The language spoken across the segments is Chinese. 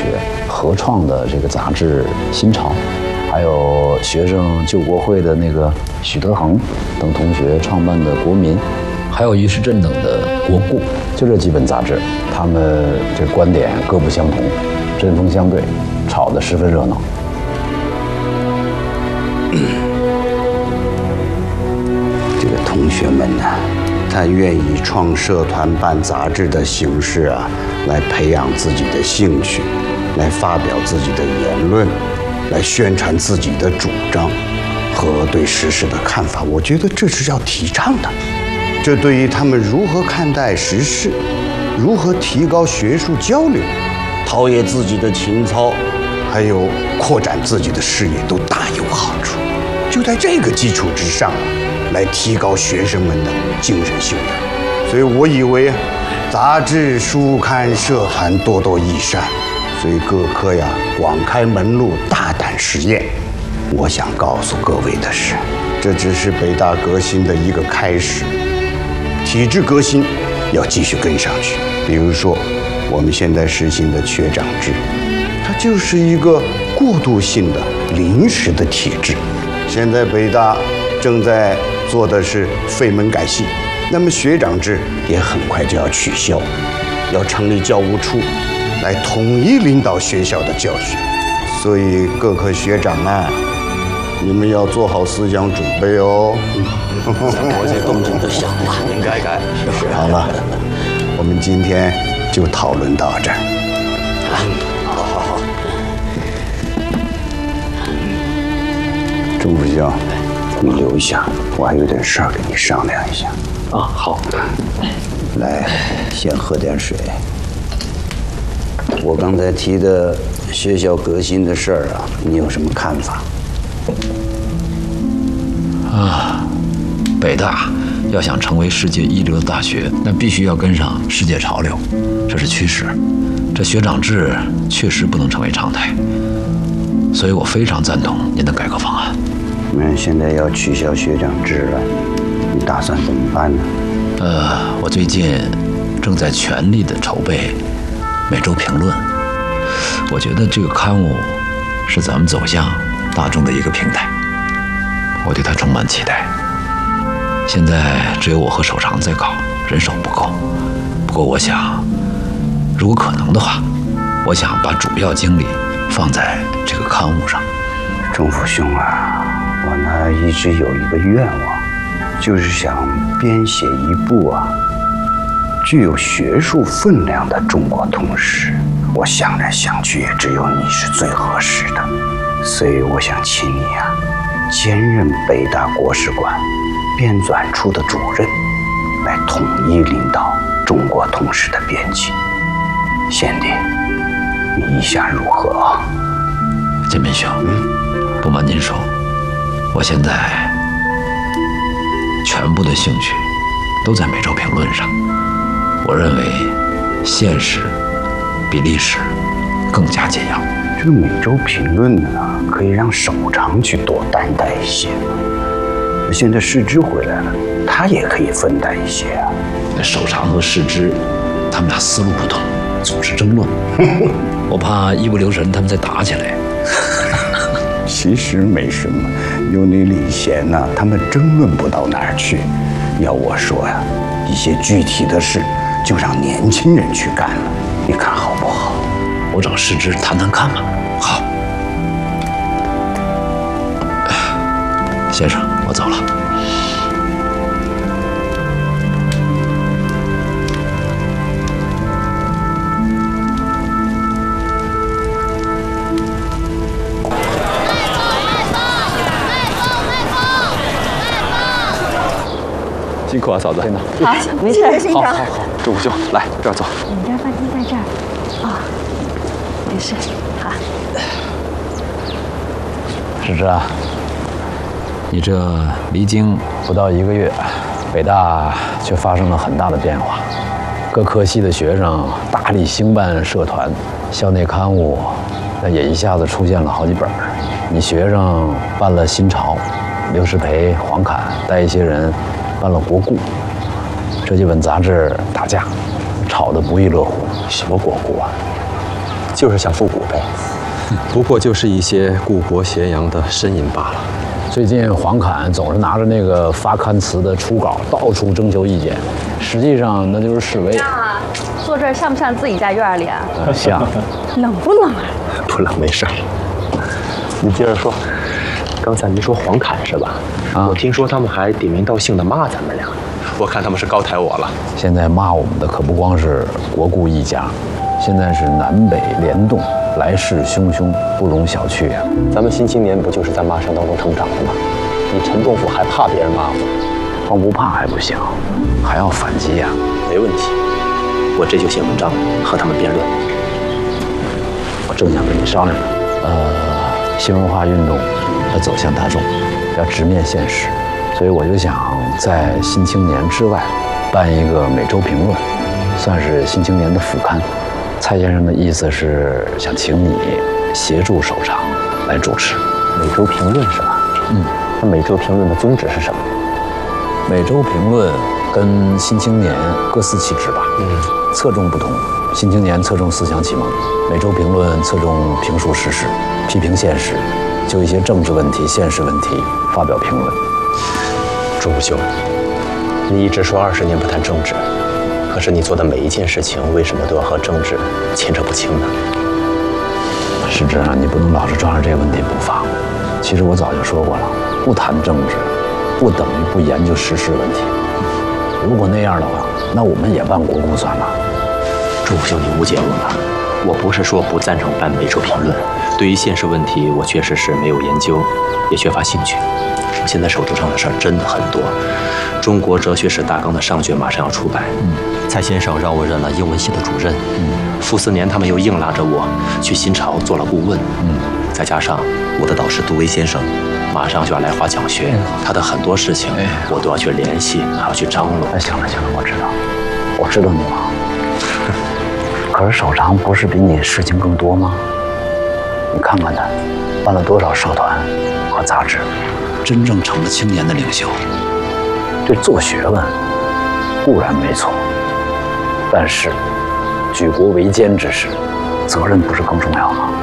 学合创的这个杂志《新潮》，还有学生救国会的那个许德恒等同学创办的《国民》，还有于世镇等的《国故》，就这几本杂志，他们这观点各不相同，针锋相对，吵得十分热闹。 这个同学们呢，他愿意创社团办杂志的形式啊，来培养自己的兴趣，来发表自己的言论，来宣传自己的主张和对时事的看法。我觉得这是要提倡的。这对于他们如何看待时事，如何提高学术交流，陶冶自己的情操，还有扩展自己的视野，都大有好处。就在这个基础之上来提高学生们的精神修养。所以我以为杂志、书刊、社团多多益善，所以各科呀广开门路，大胆实验。我想告诉各位的是，这只是北大革新的一个开始，体制革新要继续跟上去。比如说我们现在实行的学长制，它就是一个过渡性的临时的体制。现在北大正在做的是废门改系，那么学长制也很快就要取消，要成立教务处来统一领导学校的教学。所以各科学长啊，你们要做好思想准备哦。 我这动静都响了，应该改。 好了，我们今天就讨论到这儿。 好。 钟副校，你留一下，我还有点事儿跟你商量一下。 啊，好。 来，先喝点水。我刚才提的学校革新的事儿啊，你有什么看法？ 北大要想成为世界一流的大学，那必须要跟上世界潮流，这是趋势。这学长制确实不能成为常态，所以我非常赞同您的改革方案。 现在要取消学长制了，你打算怎么办呢？ 我最近正在全力地筹备《每周评论》，我觉得这个刊物是咱们走向大众的一个平台，我对它充满期待。现在只有我和守常在搞，人手不够。不过我想，如果可能的话，我想把主要精力放在这个刊物上。 钟副兄啊，我呢一直有一个愿望，就是想编写一部具有学术分量的中国通史。我想来想去，也只有你是最合适的，所以我想请你兼任北大国史馆编纂处的主任，来统一领导中国通史的编辑。贤弟，你意下如何啊？ 建斌兄，不瞒您说，我现在全部的兴趣都在《每周评论》上。我认为现实比历史更加紧要。 这个《每周评论》呢，可以让守常去多担待一些。现在世之回来了，他也可以分担一些啊。 守常和世之，他们俩思路不同，总是争论。我怕一不留神他们再打起来。 其实没什么，有你李贤他们争论不到哪儿去。要我说一些具体的事就让年轻人去干了，你看好不好？ 我找世之谈谈看吧。好，先生，我走了。 辛苦啊，嫂子。 好，没事。 好，钟副兄，来这儿坐。 你们家饭厅在这儿。没事。好。 世之啊，你这离京不到1个月，北大却发生了很大的变化。各科系的学生大力兴办社团，校内刊物那也一下子出现了好几本。你学生办了《新潮》，刘世培、黄侃带一些人办了《国故》，这几本杂志打架，吵得不亦乐乎。什么国故啊？ 就是想复古呗，不过就是一些故国咸阳的呻吟罢了。 最近黄侃总是拿着那个发刊词的初稿到处征求意见，实际上那就是示威。 啊，坐这儿像不像自己家院里啊？ 像。 冷不冷啊？ 不冷，没事儿。你接着说，刚才您说黄侃是吧？我听说他们还点名道姓的骂咱们俩，我看他们是高抬我了。 现在骂我们的可不光是国故一家，现在是南北联动，来势汹汹，不容小觑啊！ 咱们新青年不就是在骂声当中成长的吗？你陈仲甫还怕别人骂吗？ 光不怕还不行，还要反击呀！ 没问题，我这就写文章和他们辩论。 我正想跟你商量呢。新文化运动要走向大众，要直面现实，所以我就想在《新青年》之外办一个每周评论，算是《新青年》的副刊。蔡先生的意思是想请你协助首长来主持。 每周评论是吧？那每周评论的宗旨是什么？ 每周评论跟《新青年》各司其职吧。侧重不同。《新青年》侧重思想启蒙，每周评论侧重评述时事，批评现实，就一些政治问题、现实问题发表评论。 朱父兄，你一直说20年不谈政治，可是你做的每一件事情，为什么都要和政治牵扯不清呢？ 实质上，你不能老是抓着这个问题不放。其实我早就说过了，不谈政治，不等于不研究时事问题。如果那样的话，那我们也办国故算了。 朱父兄，你误解我了。我不是说不赞成办每周评论，对于现实问题，我确实是没有研究，也缺乏兴趣。现在手头上的事儿真的很多。中国哲学史大纲的上卷马上要出版，蔡先生让我任了英文系的主任，傅斯年他们又硬拉着我去新潮做了顾问，再加上我的导师杜威先生马上就要来华讲学，他的很多事情我都要去联系，还要去张罗。 行了，我知道你忙。可是首长不是比你事情更多吗？你看看他，办了多少社团和杂志，真正成了青年的领袖。这做学问固然没错，但是举国维艰之时，责任不是更重要吗？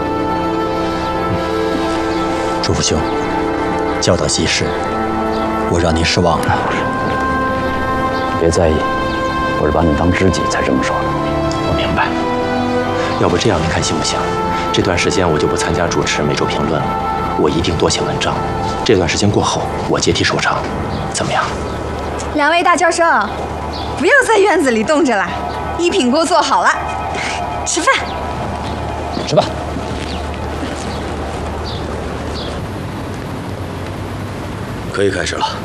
朱父兄，教导济世，我让您失望了。 别在意，我是把你当知己才这么说的。 我明白。要不这样，您看行不行？这段时间我就不参加主持每周评论了，我一定多写文章。这段时间过后，我接替首长，怎么样？ 两位大教授，不要在院子里冻着了，一品锅做好了，吃饭。 吃吧。 可以开始了。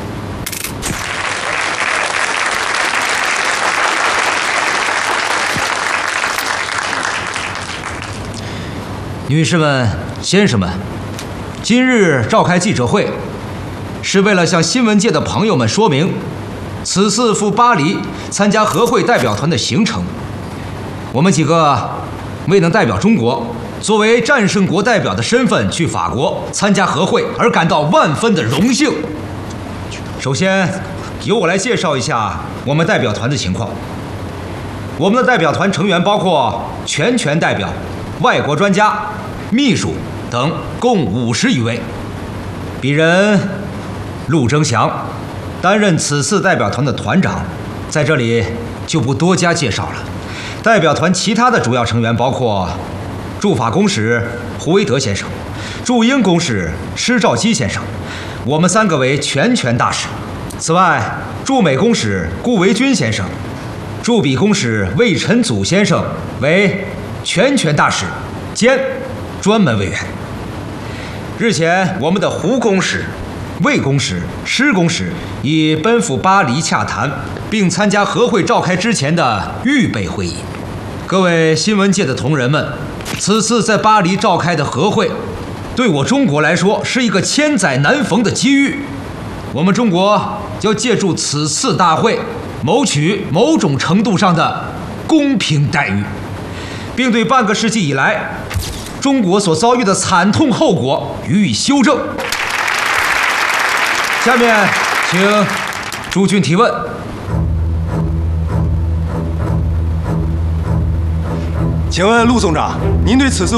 女士们、先生们，今日召开记者会，是为了向新闻界的朋友们说明，此次赴巴黎参加和会代表团的行程。我们几个未能代表中国，作为战胜国代表的身份去法国参加和会，而感到万分的荣幸。首先，由我来介绍一下我们代表团的情况。我们的代表团成员包括全权代表、外国专家、秘书等共50余位。鄙人陆征祥担任此次代表团的团长，在这里就不多加介绍了。代表团其他的主要成员包括驻法公使胡维德先生、驻英公使施肇基先生，我们3个为全权大使。此外，驻美公使顾维钧先生、驻比公使魏晨祖先生为全权大使兼专门委员。日前，我们的胡公使、魏公使、施公使已奔赴巴黎洽谈，并参加和会召开之前的预备会议。各位新闻界的同仁们，此次在巴黎召开的和会，对我中国来说是一个千载难逢的机遇。我们中国要借助此次大会，谋取某种程度上的公平待遇，并对半个世纪以来中国所遭遇的惨痛后果予以修正。下面请朱军提问。 请问陆总长，您对此次